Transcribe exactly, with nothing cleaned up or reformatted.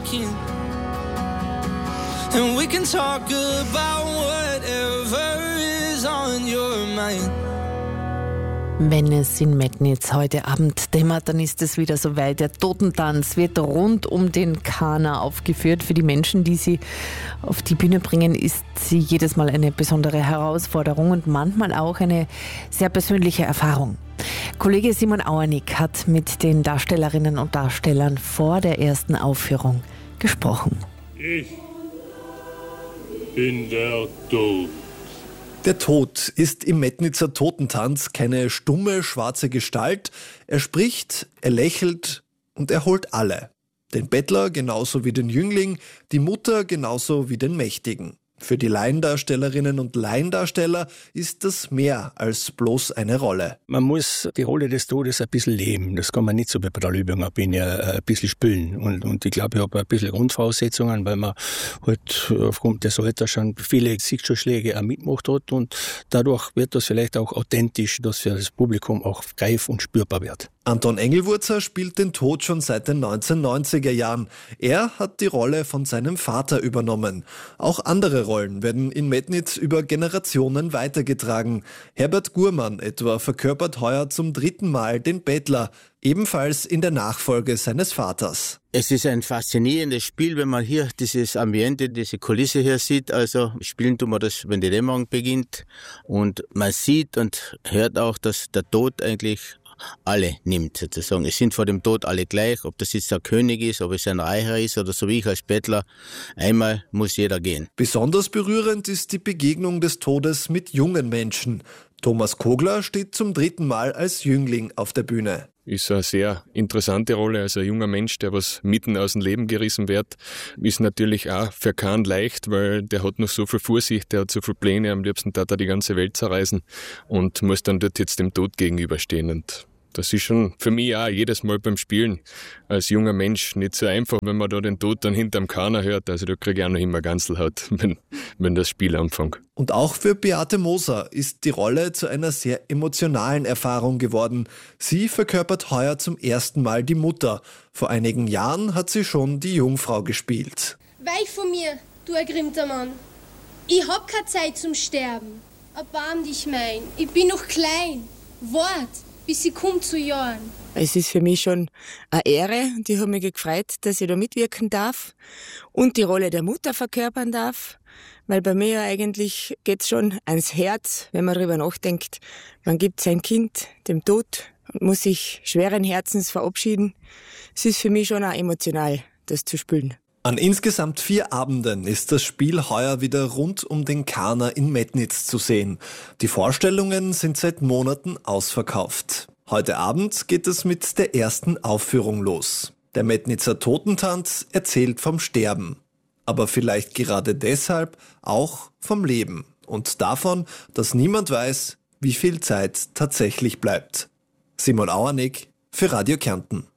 talking. And we can talk about whatever is on your mind. Wenn es in Metnitz heute Abend dämmert, dann ist es wieder soweit. Der Totentanz wird rund um den Kana aufgeführt. Für die Menschen, die sie auf die Bühne bringen, ist sie jedes Mal eine besondere Herausforderung und manchmal auch eine sehr persönliche Erfahrung. Kollege Simon Auernick hat mit den Darstellerinnen und Darstellern vor der ersten Aufführung gesprochen. Ich bin der Tod. Der Tod ist im Metnitzer Totentanz keine stumme, schwarze Gestalt. Er spricht, er lächelt und er holt alle. Den Bettler genauso wie den Jüngling, die Mutter genauso wie den Mächtigen. Für die Laiendarstellerinnen und Laiendarsteller ist das mehr als bloß eine Rolle. Man muss die Rolle des Todes ein bisschen leben. Das kann man nicht so bei der Übung bin ja ein bisschen spielen. Und, und ich glaube, ich habe ein bisschen Grundvoraussetzungen, weil man halt aufgrund des Alters schon viele Schicksalsschläge auch mitgemacht hat. Und dadurch wird das vielleicht auch authentisch, dass für das Publikum auch greif und spürbar wird. Anton Engelwurzer spielt den Tod schon seit den neunzehnhundertneunziger Jahren. Er hat die Rolle von seinem Vater übernommen. Auch andere Rollen werden in Metnitz über Generationen weitergetragen. Herbert Gurmann etwa verkörpert heuer zum dritten Mal den Bettler, ebenfalls in der Nachfolge seines Vaters. Es ist ein faszinierendes Spiel, wenn man hier dieses Ambiente, diese Kulisse hier sieht. Also spielen tun wir das, wenn die Dämmerung beginnt. Und man sieht und hört auch, dass der Tod eigentlich alle nimmt, sozusagen. Es sind vor dem Tod alle gleich, ob das jetzt der König ist, ob es ein Reicher ist oder so wie ich als Bettler. Einmal muss jeder gehen. Besonders berührend ist die Begegnung des Todes mit jungen Menschen. Thomas Kogler steht zum dritten Mal als Jüngling auf der Bühne. Ist eine sehr interessante Rolle, also ein junger Mensch, der was mitten aus dem Leben gerissen wird, ist natürlich auch für keinen leicht, weil der hat noch so viel vor sich, der hat so viele Pläne, am liebsten darf er die ganze Welt zerreißen und muss dann dort jetzt dem Tod gegenüberstehen. Und das ist schon für mich auch jedes Mal beim Spielen als junger Mensch nicht so einfach, wenn man da den Tod dann hinterm Kana hört. Also da kriege ich auch noch immer Gänsehaut, wenn, wenn das Spiel anfängt. Und auch für Beate Moser ist die Rolle zu einer sehr emotionalen Erfahrung geworden. Sie verkörpert heuer zum ersten Mal die Mutter. Vor einigen Jahren hat sie schon die Jungfrau gespielt. Weich von mir, du ergrimmter Mann. Ich hab keine Zeit zum Sterben. Erbarm dich mein, ich bin noch klein. Wart, bis sie kommt zu Jahren. Es ist für mich schon eine Ehre und ich habe mich gefreut, dass ich da mitwirken darf und die Rolle der Mutter verkörpern darf, weil bei mir eigentlich geht's schon ans Herz, wenn man darüber nachdenkt. Man gibt sein Kind dem Tod und muss sich schweren Herzens verabschieden. Es ist für mich schon auch emotional, das zu spielen. An insgesamt vier Abenden ist das Spiel heuer wieder rund um den Kana in Metnitz zu sehen. Die Vorstellungen sind seit Monaten ausverkauft. Heute Abend geht es mit der ersten Aufführung los. Der Metnitzer Totentanz erzählt vom Sterben. Aber vielleicht gerade deshalb auch vom Leben. Und davon, dass niemand weiß, wie viel Zeit tatsächlich bleibt. Simon Auernick für Radio Kärnten.